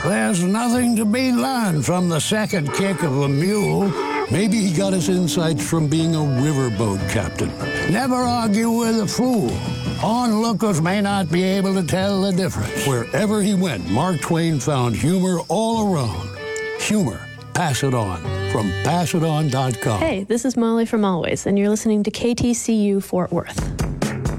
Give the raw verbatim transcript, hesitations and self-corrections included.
There's nothing to be learned from the second kick of a mule. Maybe he got his insights from being a riverboat captain. Never argue with a fool. Onlookers may not be able to tell the difference. Wherever he went, Mark Twain found humor all around. Humor. Pass It On from pass it on dot com. Hey, this is Molly from Always, and you're listening to K T C U Fort Worth.